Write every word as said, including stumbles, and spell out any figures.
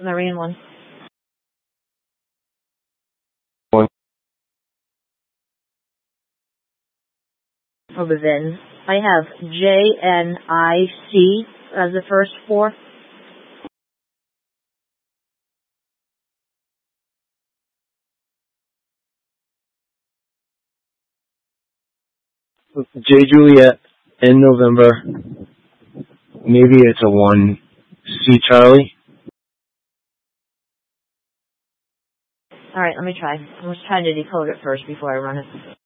Marine one. One. Over then, I have J N I C as the first four. J Juliet, N November. Maybe it's a one. C Charlie. Alright, let me try. I'm just trying to decode it first before I run it.